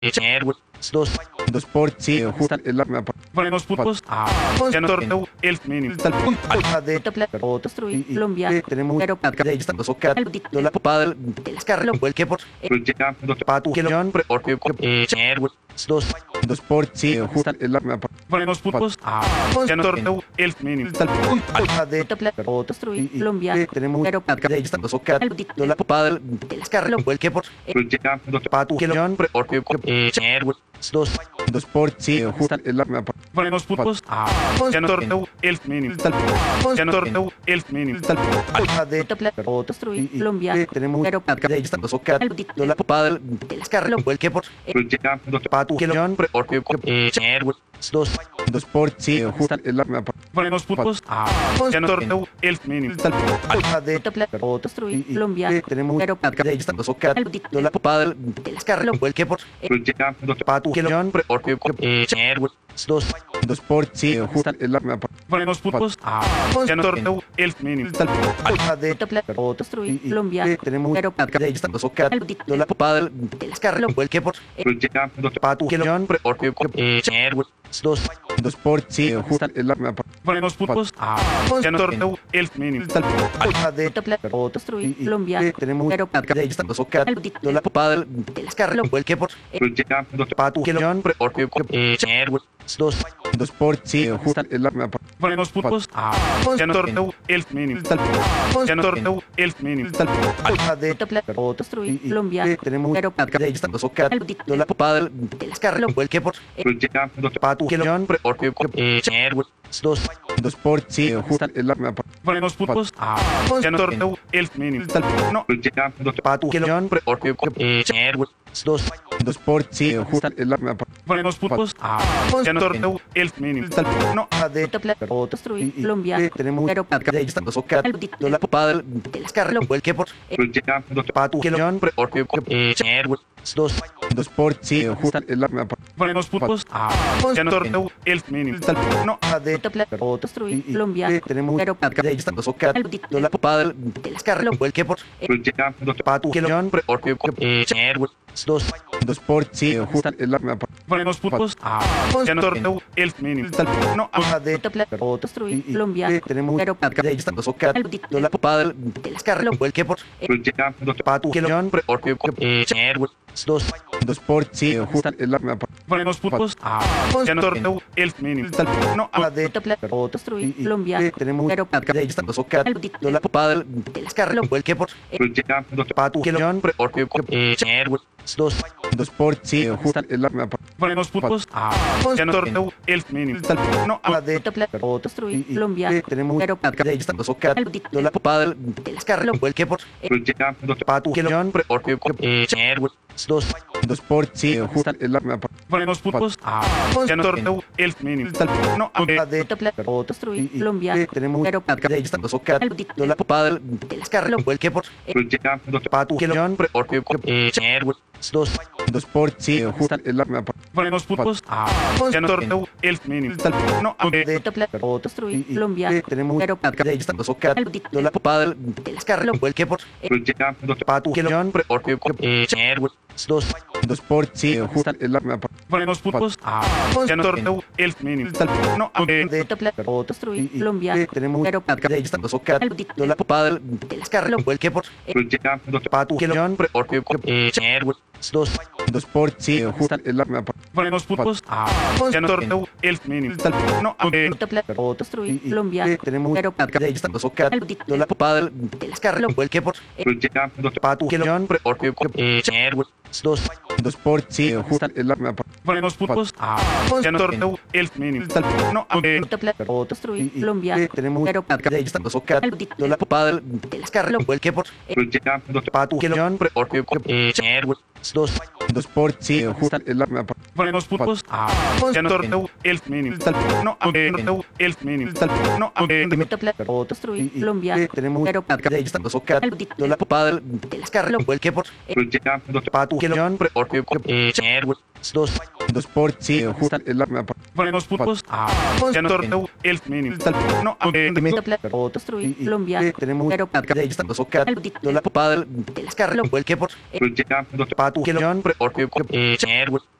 dos por sí, justo el arma Buenos puntos. Ya no torneo el mínimo. tal punto de Colombia, tenemos pero de están dos ocat de la padre de las carreras el que por patu que John dos por sí, justo el arma Buenos puntos. Ya no torneo el mínimo. tal punto de Colombia, tenemos pero de están dos ocat de la padre de las carreras el que por patu que John dos por sí, justo el arma Buenos puntos. Ya no torneo el mínimo. tal punto Ya no torneo el mínimo. tal punto de Colombia, tenemos pero de están dos ocat de la padre de las carreras el que por patu que John dos por sí, justo el arma Buenos puntos. Ya no torneo el mínimo. tal punto de Colombia, tenemos pero de están dos ocat de la padre de las carreras el que por patu que John dos por sí, justo el arma Buenos puntos. Ya no torneo el mínimo. tal punto de Colombia, tenemos pero de están dos ocat de la padre de las carreras el que por patu que John dos por sí, justo el arma Buenos puntos. Ya no torneo el mínimo. tal punto de Colombia, tenemos pero de están dos ocat de la padre de las carreras el que por patu que John dos por sí, justo el arma Buenos puntos. Ya no torneo el mínimo. tal punto Ya no torneo el mínimo. tal punto de Colombia, tenemos pero de están dos ocat de la padre de las carreras el que por patu que John dos por sí, justo el arma Buenos puntos. Ya no torneo el mínimo. tal punto patu que John dos por sí, justo el arma Buenos puntos. Ya no torneo el mínimo. tal punto de Colombia, tenemos pero de están dos ocat de la padre de las carreras el que por patu que John dos por sí, justo el arma Buenos puntos. Ya no torneo el mínimo. tal punto de Colombia, tenemos pero de están dos ocat de la padre de las carreras el que por patu que John dos por sí, justo el arma Buenos puntos. Ya no torneo el mínimo. tal punto de Colombia, tenemos pero de están dos ocat de la padre de las carreras el que por patu que John dos por sí, justo el arma Buenos puntos. Ya no torneo el mínimo. tal punto de Colombia, tenemos pero de están dos ocat de la padre de las carreras el que por patu que John dos por sí, justo el arma Buenos puntos. Ya no torneo el mínimo. tal punto de Colombia, tenemos pero de están dos ocat de la padre de las carreras el que por patu que John dos por sí, justo el arma Buenos puntos. Ya no torneo el mínimo. tal punto de Colombia, tenemos pero de están dos ocat de la padre de las carreras el que por patu que John dos por sí, justo el arma Buenos puntos. Ya no torneo el mínimo. tal punto de Colombia, tenemos pero de están dos ocat de la padre de las carreras el que por patu que John dos por sí, justo el arma Buenos puntos. Ya no torneo el mínimo. tal punto de Colombia, tenemos pero de están dos ocat de la padre de las carreras el que por patu que John dos por sí, justo el arma Buenos puntos. Ya no torneo el mínimo. tal punto Colombia, tenemos pero de están dos ocat de la padre de las carreras el que por patu que John dos por sí, justo el arma Buenos puntos. Ya no torneo el mínimo. tal punto Colombia, tenemos pero de están dos ocat de la padre de las carreras el que por patu que John dos por sí, justo el arma Buenos puntos. Ya no torneo el mínimo. tal torneo el mínimo. Colombia, tenemos pero de están dos ocat de la padre de las carreras el que por patu que John dos por sí, justo el arma Buenos puntos. Ya no torneo. El mínimo. No, construir Colombia, tenemos aeropuerto, padre, descarga, el que por patu que lo